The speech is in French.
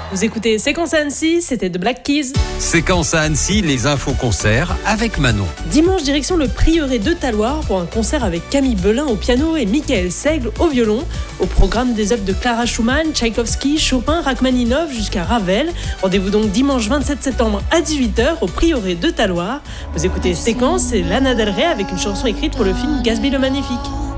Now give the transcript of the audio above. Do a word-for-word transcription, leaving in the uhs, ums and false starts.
Vous écoutez Séquence à Annecy, c'était The Black Keys. Séquence à Annecy, les infos concerts avec Manon. Dimanche, direction le Prieuré de Talloires pour un concert avec Camille Belin au piano et Michael Seigle au violon. Au programme des œuvres de Clara Schumann, Tchaïkovski, Chopin, Rachmaninov jusqu'à Ravel. Rendez-vous donc dimanche vingt-sept septembre à dix-huit heures au Prieuré de Talloires. Vous écoutez Séquence et Lana Del Rey avec une chanson écrite pour le film Gatsby le Magnifique.